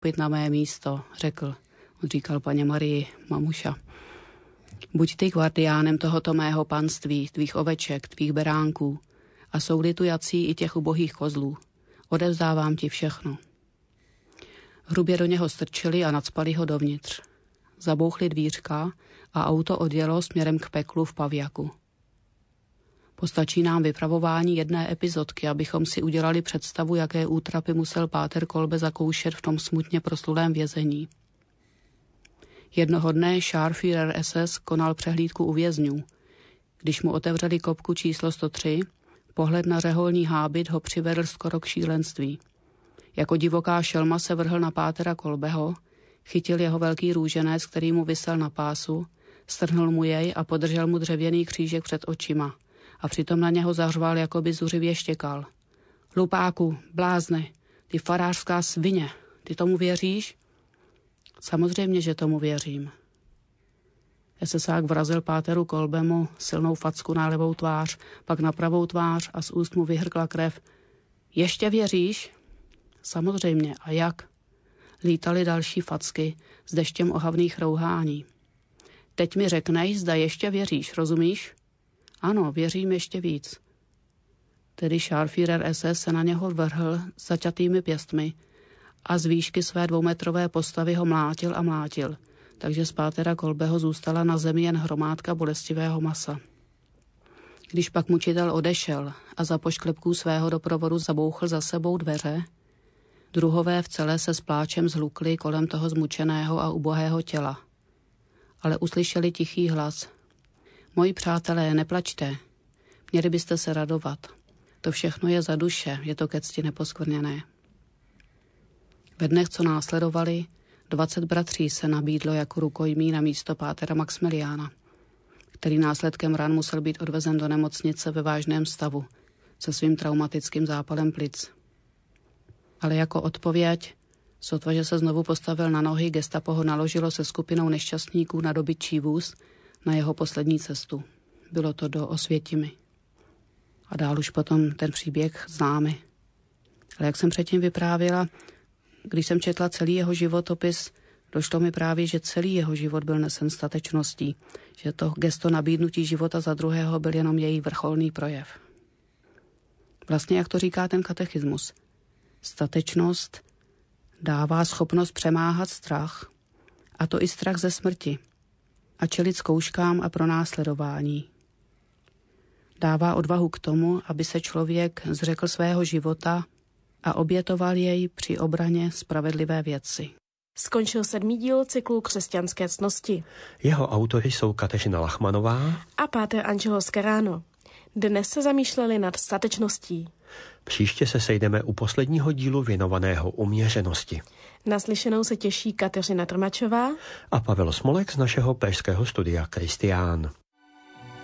Pojď na mé místo, řekl. On říkal paně Marii, mamuša. Buď ty guardiánem tohoto mého panství, tvých oveček, tvých beránků a jsou-li tu jací i těch ubohých kozlů. Odevzdávám ti všechno. Hrubě do něho strčili a nacpali ho dovnitř. Zabouchli dvířka a auto odjelo směrem k peklu v Pavjaku. Postačí nám vypravování jedné epizodky, abychom si udělali představu, jaké útrapy musel páter Kolbe zakoušet v tom smutně proslulém vězení. Jednoho dne Scharführer SS konal přehlídku u vězňů. Když mu otevřeli kopku číslo 103, pohled na řeholní hábit ho přivedl skoro k šílenství. Jako divoká šelma se vrhl na pátera Kolbeho, chytil jeho velký růženec, který mu visel na pásu, strhnul mu jej a podržel mu dřevěný křížek před očima. A přitom na něho zařval, jako by zuřivě štěkal. Hlupáku, blázne, ty farářská svině, ty tomu věříš? Samozřejmě, že tomu věřím. SSák vrazil páteru Kolbemu silnou facku na levou tvář, pak na pravou tvář a z úst mu vyhrkla krev. Ještě věříš? Samozřejmě, a jak? Lítaly další facky s deštěm ohavných rouhání. Teď mi řekneš, zda ještě věříš, rozumíš? Ano, věřím ještě víc. Tedy Scharführer SS se na něho vrhl s zaťatými pěstmi a z výšky své 2metrové postavy ho mlátil a mlátil, takže z pátera Kolbeho zůstala na zemi jen hromádka bolestivého masa. Když pak mučitel odešel a za pošklepků svého doprovodu zabouchl za sebou dveře, druhové v celé se s pláčem zhlukli kolem toho zmučeného a ubohého těla. Ale uslyšeli tichý hlas. Moji přátelé, neplačte, měli byste se radovat. To všechno je za duše, je to ke cti neposkvrněné. Ve dnech, co následovali, 20 bratří se nabídlo jako rukojmí na místo pátera Maxmiliána, který následkem ran musel být odvezen do nemocnice ve vážném stavu se svým traumatickým zápalem plic. Ale jako odpověď, sotva, že se znovu postavil na nohy, gestapo ho naložilo se skupinou nešťastníků na dobytčí vůz na jeho poslední cestu. Bylo to do Osvětimi. A dál už potom ten příběh známe. Ale jak jsem předtím vyprávěla, když jsem četla celý jeho životopis, došlo mi právě, že celý jeho život byl nesen statečností, že to gesto nabídnutí života za druhého byl jenom její vrcholný projev. Vlastně, jak to říká ten katechismus, statečnost dává schopnost přemáhat strach, a to i strach ze smrti, a čelit zkouškám a pronásledování. Dává odvahu k tomu, aby se člověk zřekl svého života a obětoval jej při obraně spravedlivé věci. Skončil 7. díl cyklu Křesťanské ctnosti. Jeho autory jsou Kateřina Lachmanová a páter Angelo Scarano. Dnes se zamýšleli nad statečností. Příště se sejdeme u posledního dílu věnovaného uměřenosti. Naslyšenou se těší Kateřina Trmačová a Pavel Smolek z našeho pražského studia Kristián.